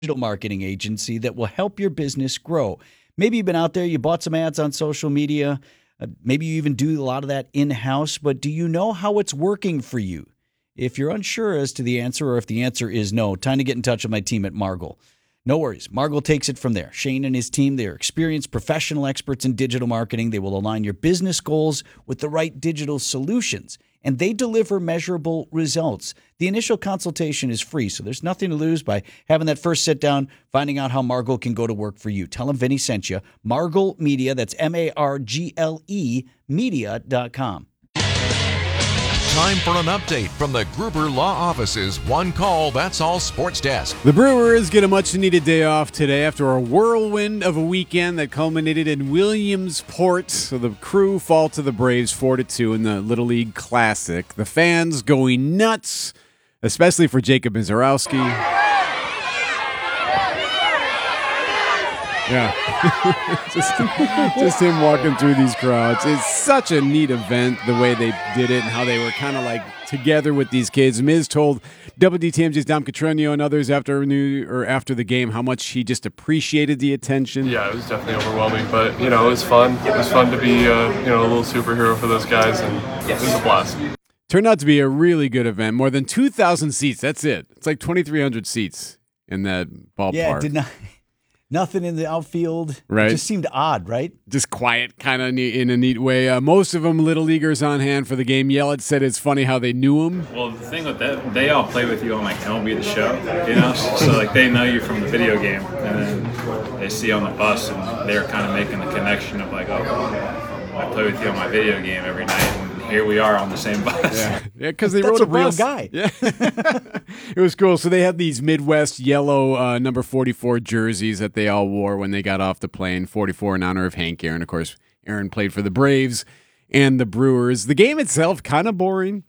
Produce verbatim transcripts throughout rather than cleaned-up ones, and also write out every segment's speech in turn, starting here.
digital marketing agency that will help your business grow. Maybe you've been out there, you bought some ads on social media. Uh, maybe you even do a lot of that in-house, but do you know how it's working for you? If you're unsure as to the answer, or if the answer is no, time to get in touch with my team at Margol. No worries. Margol takes it from there. Shane and his team, they are experienced professional experts in digital marketing. They will align your business goals with the right digital solutions, and they deliver measurable results. The initial consultation is free, so there's nothing to lose by having that first sit down, finding out how Margol can go to work for you. Tell them Vinny sent you. Margol Media, that's M A R G L E, media dot com. Time for an update from the Gruber Law Office's One Call, That's All Sports Desk. The Brewers get a much-needed day off today after a whirlwind of a weekend that culminated in Williamsport. So the crew fall to the Braves four to two in the Little League Classic. The fans going nuts, especially for Jacob Mizorowski. Yeah, just, just him walking through these crowds. It's such a neat event, the way they did it and how they were kind of like together with these kids. Miz told W D T M J's Dom Catronio and others after new or after the game how much he just appreciated the attention. Yeah, it was definitely overwhelming, but you know, it was fun. It was fun to be uh, you know, a little superhero for those guys, and it was a blast. Turned out to be a really good event. More than two thousand seats. That's it. It's like twenty-three hundred seats in that ballpark. Yeah, it did not. Nothing in the outfield. Right. It just seemed odd, right? Just quiet, kind of in a neat way. Uh, most of them Little Leaguers on hand for the game. Yelich said it's funny how they knew him. Well, the thing with that, they all play with you on like M L B The Show, you know? So like they know you from the video game, and then they see you on the bus, and they're kind of making the connection of like, oh, I play with you on my video game every night, and here we are on the same bus. Yeah, because yeah, they That's rode a, a real bus. guy. Yeah, it was cool. So they had these Midwest yellow uh, number forty-four jerseys that they all wore when they got off the plane. forty-four in honor of Hank Aaron. Of course, Aaron played for the Braves and the Brewers. The game itself kind of boring,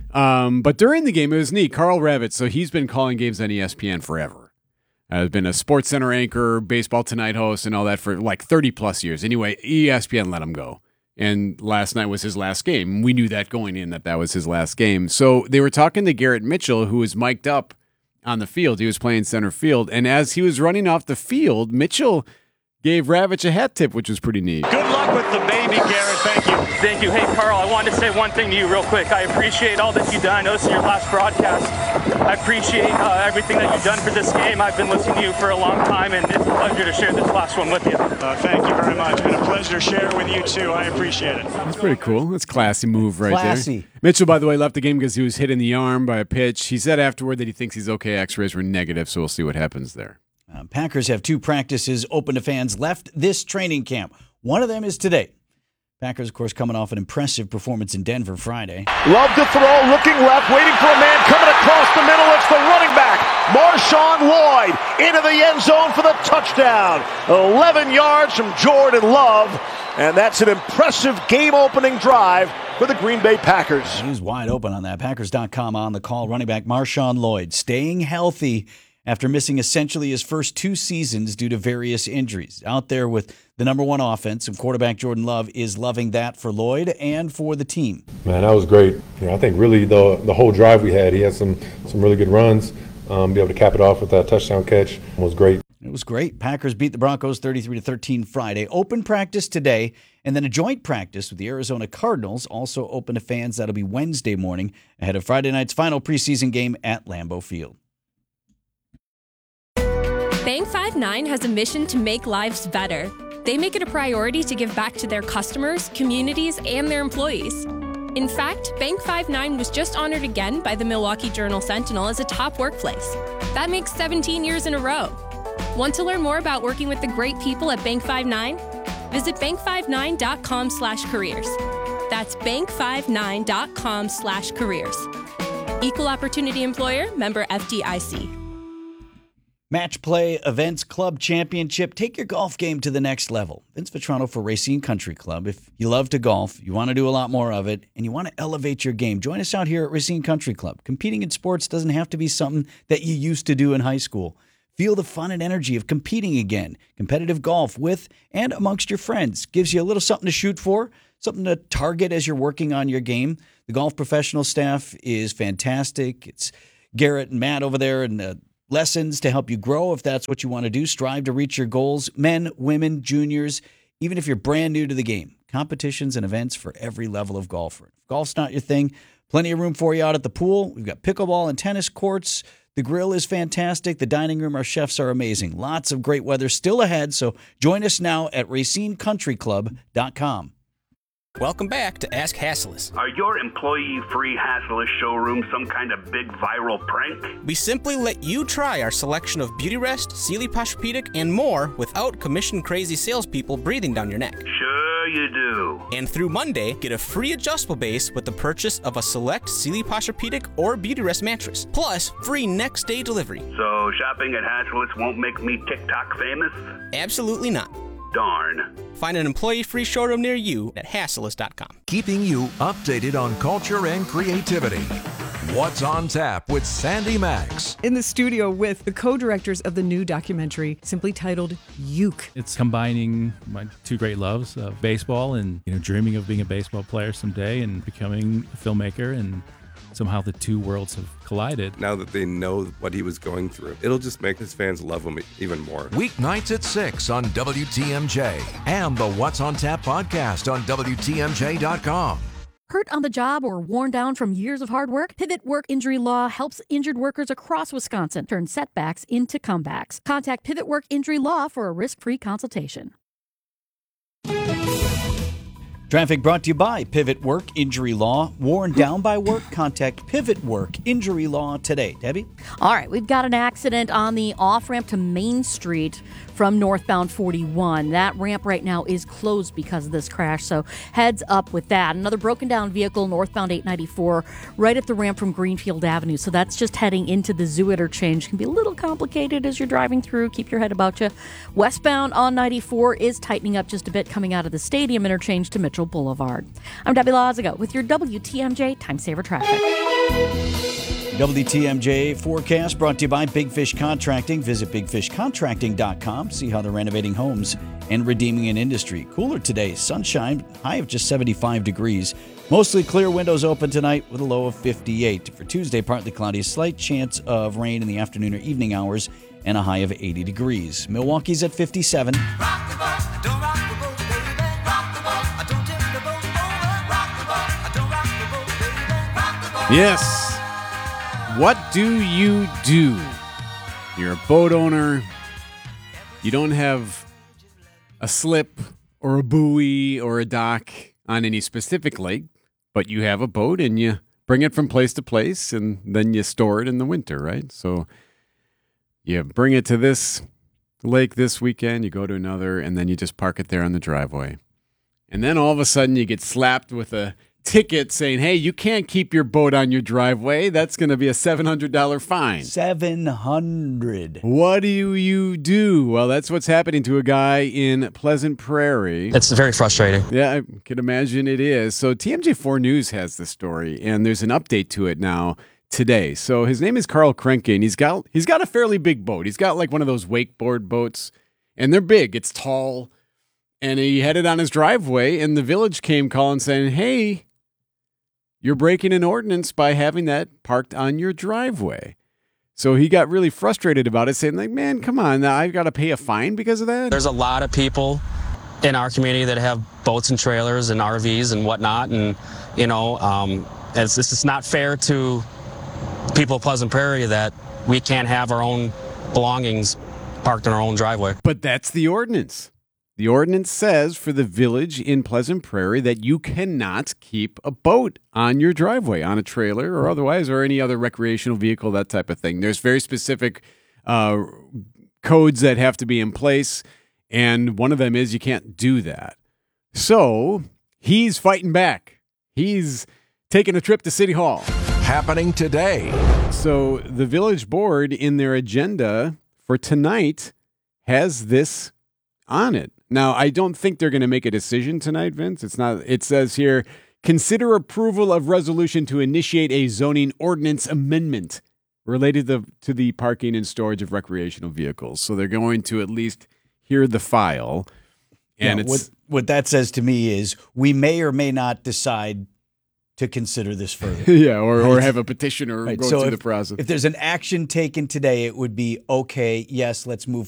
um, but during the game it was neat. Carl Ravitz, so he's been calling games on E S P N forever. Uh, has been a Sports Center anchor, Baseball Tonight host, and all that for like thirty plus years. Anyway, E S P N let him go. And last night was his last game. We knew that going in that that was his last game. So they were talking to Garrett Mitchell, who was mic'd up on the field. He was playing center field. And as he was running off the field, Mitchell gave Ravitch a hat tip, which was pretty neat. Good luck with the baby, Garrett. Thank you. Thank you. Hey, Carl, I wanted to say one thing to you real quick. I appreciate all that you've done. I know this is your last broadcast. I appreciate uh, everything that you've done for this game. I've been listening to you for a long time, and it's a pleasure to share this last one with you. Uh, thank you very much. It's been a pleasure to share with you, too. I appreciate it. That's pretty cool. That's a classy move right Classy. there. Mitchell, by the way, left the game because he was hit in the arm by a pitch. He said afterward that he thinks he's okay. X-rays were negative, so we'll see what happens there. Uh, Packers have two practices open to fans left this training camp. One of them is today. Packers, of course, coming off an impressive performance in Denver Friday. Love to throw, looking left, waiting for a man coming across the middle. It's the running back, Marshawn Lloyd, into the end zone for the touchdown. eleven yards from Jordan Love, and that's an impressive game-opening drive for the Green Bay Packers. He was wide open on that. Packers dot com on the call. Running back Marshawn Lloyd staying healthy after missing essentially his first two seasons due to various injuries. Out there with the number one offense, and quarterback Jordan Love is loving that for Lloyd and for the team. Man, that was great. You know, I think really the the whole drive we had, he had some some really good runs. Um, be able to cap it off with that touchdown catch was great. It was great. Packers beat the Broncos thirty-three to thirteen Friday. Open practice today, and then a joint practice with the Arizona Cardinals, also open to fans. That'll be Wednesday morning ahead of Friday night's final preseason game at Lambeau Field. Bank five nine has a mission to make lives better. They make it a priority to give back to their customers, communities, and their employees. In fact, Bank five nine was just honored again by the Milwaukee Journal-Sentinel as a top workplace. That makes seventeen years in a row. Want to learn more about working with the great people at Bank five nine? Visit bank five nine dot com slash careers. That's bank five nine dot com slash careers. Equal Opportunity Employer, member F D I C. Match Play Events Club Championship. Take your golf game to the next level. Vince Vitrano for Racine Country Club. If you love to golf, you want to do a lot more of it, and you want to elevate your game, join us out here at Racine Country Club. Competing in sports doesn't have to be something that you used to do in high school. Feel the fun and energy of competing again. Competitive golf with and amongst your friends. Gives you a little something to shoot for, something to target as you're working on your game. The golf professional staff is fantastic. It's Garrett and Matt over there, and uh, lessons to help you grow if that's what you want to do. Strive to reach your goals. Men, women, juniors, even if you're brand new to the game. Competitions and events for every level of golfer. If golf's not your thing, plenty of room for you out at the pool. We've got pickleball and tennis courts. The grill is fantastic. The dining room, our chefs are amazing. Lots of great weather still ahead, so join us now at racine country club dot com. Welcome back to Ask Hasslis. Are your employee-free Hasslis showroom some kind of big viral prank? We simply let you try our selection of Beauty Rest, Sealy Posturepedic, and more without commission-crazy salespeople breathing down your neck. Sure you do. And through Monday, get a free adjustable base with the purchase of a select Sealy Posturepedic or Beauty Rest mattress, plus free next-day delivery. So shopping at Hasslis won't make me TikTok famous? Absolutely not. Darn. Find an employee-free showroom near you at hasslis dot com. Keeping you updated on culture and creativity. What's on Tap with Sandy Max. In the studio with the co-directors of the new documentary, simply titled Uke. It's combining my two great loves, uh, baseball and you know dreaming of being a baseball player someday and becoming a filmmaker, and somehow the two worlds have collided. Now that they know what he was going through, it'll just make his fans love him even more. Weeknights at six on W T M J and the What's on Tap podcast on W T M J dot com. Hurt on the job or worn down from years of hard work? Pivot Work Injury Law helps injured workers across Wisconsin turn setbacks into comebacks. Contact Pivot Work Injury Law for a risk-free consultation. Traffic brought to you by Pivot Work Injury Law. Worn down by work? Contact Pivot Work Injury Law today. Debbie? All right, we've got an accident on the off-ramp to Main Street from northbound forty-one. That ramp right now is closed because of this crash, so heads up with that. Another broken down vehicle northbound eight ninety-four right at the ramp from Greenfield Avenue, so that's just heading into the Zoo interchange. Can be a little complicated as you're driving through. Keep your head about you. Westbound on ninety-four is tightening up just a bit coming out of the Stadium interchange to Mitchell Boulevard. I'm Debbie Lazago with your W T M J Time Saver Traffic. W T M J forecast brought to you by Big Fish Contracting. Visit big fish contracting dot com. See how they're renovating homes and redeeming an industry. Cooler today. Sunshine, high of just seventy-five degrees. Mostly clear, windows open tonight with a low of fifty-eight. For Tuesday, partly cloudy, slight chance of rain in the afternoon or evening hours, and a high of eighty degrees. Milwaukee's at fifty-seven. Yes. What do you do? You're a boat owner. You don't have a slip or a buoy or a dock on any specific lake, but you have a boat and you bring it from place to place and then you store it in the winter, right? So you bring it to this lake this weekend, you go to another, and then you just park it there on the driveway. And then all of a sudden you get slapped with a ticket saying, hey, you can't keep your boat on your driveway. That's going to be a seven hundred dollars fine. seven hundred dollars. What do you do? Well, that's what's happening to a guy in Pleasant Prairie. It's very frustrating. Yeah, I can imagine it is. So T M J four News has the story, and there's an update to it now today. So his name is Carl Krenke, and he's got he's got a fairly big boat. He's got like one of those wakeboard boats, and they're big. It's tall, and he had it on his driveway, and the village came calling saying, hey, you're breaking an ordinance by having that parked on your driveway. So he got really frustrated about it, saying, like, man, come on, I've got to pay a fine because of that? There's a lot of people in our community that have boats and trailers and R Vs and whatnot, and, you know, um, it's, it's just not fair to people of Pleasant Prairie that we can't have our own belongings parked in our own driveway. But that's the ordinance. The ordinance says for the village in Pleasant Prairie that you cannot keep a boat on your driveway, on a trailer or otherwise, or any other recreational vehicle, that type of thing. There's very specific uh, codes that have to be in place, and one of them is you can't do that. So he's fighting back. He's taking a trip to City Hall. Happening today. So the village board in their agenda for tonight has this on it. Now, I don't think they're going to make a decision tonight, Vince. It's not. It says here, consider approval of resolution to initiate a zoning ordinance amendment related to, to the parking and storage of recreational vehicles. So they're going to at least hear the file. And yeah, it's, what, what that says to me is we may or may not decide to consider this further. yeah, or, or Right? have a petition or Right, go so through if, the process. If there's an action taken today, it would be, okay, yes, let's move